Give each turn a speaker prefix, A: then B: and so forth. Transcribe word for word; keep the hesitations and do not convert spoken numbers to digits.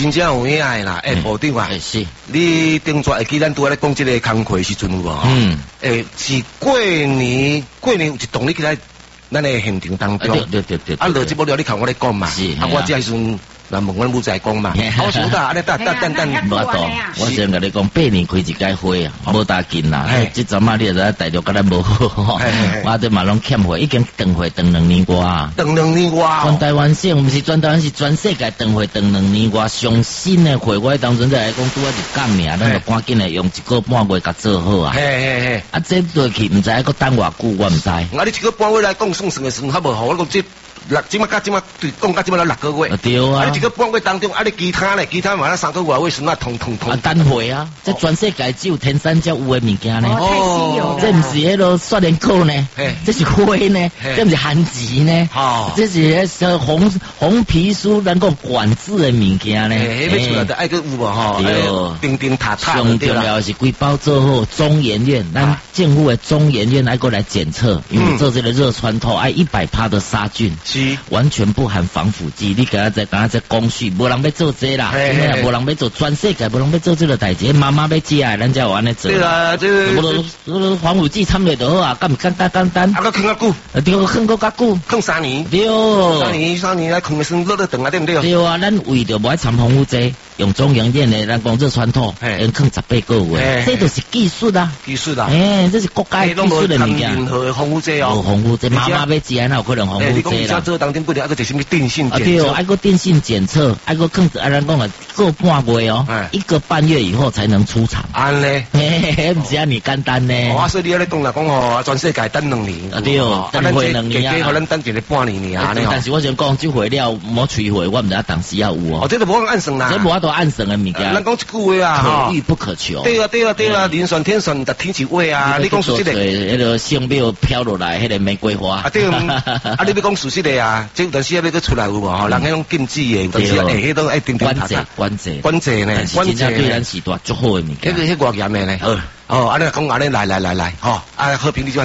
A: 真正有影的啦，诶，部长啊，
B: 是，
A: 你顶座会记咱拄仔咧讲即个工课时阵有无？嗯，诶，是过年过年有一动你起来，咱诶现场当中，
B: 对对对对，
A: 啊，落节目了你看我咧讲嘛，
B: 是，
A: 啊，我这时阵。那问阮母仔讲嘛，我想得安尼等等等等，
B: 无多。我先甲你讲，八年开一届会啊，无大紧啦。即阵啊，你就知大陆甲咱无好，我对嘛拢欠会，已经断会断两年外啊。
A: 断两年外。
B: 全台湾省，毋是全台湾，是全世界断会断两年外。上新的会，我当阵在来讲，拄啊一讲尔，咱就赶紧来用一个半月甲做好啊。嘿嘿嘿。啊，这落去毋知还佫等偌久，我毋知。啊，
A: 你一个半月来讲算算的时阵，较无好，我讲这。六即马甲即马对讲甲即马了六个月，
B: 对啊！
A: 啊，你一个半月当中，啊，你其他咧，其他嘛，咱三个月为什么通通通？
B: 啊，单回啊！这全世界只有天山才有的物件呢。
C: 哦，太稀有了。
B: 这毋是迄个雪莲膏呢，这是花呢，这毋是番薯呢，哦，这是迄红红皮书能够管制的物件呢。
A: 诶，要出来就爱个有无吼？对，叮叮塔塔。
B: 上重要是规包做好，中研院，咱政府的中研院爱过来检测，因为做这个热穿透，爱一百趴的杀菌。完全不含防腐剂，你刚刚在刚刚在工序，无人要做这啦，真的无人要做，全世界无人要做这个代志，妈妈要食啊，咱才有安尼做。
A: 对啊，这
B: 个防腐剂掺落就好啊，干唔简单简单。
A: 啊，个坑较久，
B: 对，坑个较久，
A: 坑三年。
B: 对，
A: 三年三年来坑的算落落长啊，对不对？
B: 对啊，咱为着无爱掺防腐剂，用中研院的咱讲热穿透，用坑十八个月，这都是技术啊，
A: 技术啊，
B: 哎，这是国家技术的物件。
A: 任何防腐剂哦，
B: 防腐剂，妈妈要食，哪有可能防腐剂啦？
A: 做当天不了，啊个就什么电信检测，
B: 对哦，啊个电信检测，啊个更啊咱讲了个半月哦，一个半月以后才能出厂。
A: 安呢？
B: 嘿嘿，唔是啊，你简单呢。
A: 哦，所以你咧讲啦，讲哦，全世界等两年。
B: 啊对哦，等会两年啊。
A: 给可能等一个半年尔呢。
B: 但是我想讲，这回了冇摧毁，我唔知当时要有哦。
A: 哦，这都无按算啦。
B: 这无法度按算的物件。
A: 咱讲一句话啊，
B: 可遇不可求。
A: 对啊对啊对啊，人算天算，得天一话啊。你讲事实的，
B: 迄个圣庙飘落来，迄个玫瑰花。
A: 啊对啊，啊你要讲事实的啊，这有阵时要要出来有无吼？人迄种禁止的，有阵时诶，迄种爱定定塔塔。
B: 关节
A: 关节呢？
B: 关节对咱是大足好的物件。
A: 迄个迄外严的呢。哦，安尼讲安尼来来来来，吼，啊和平你就。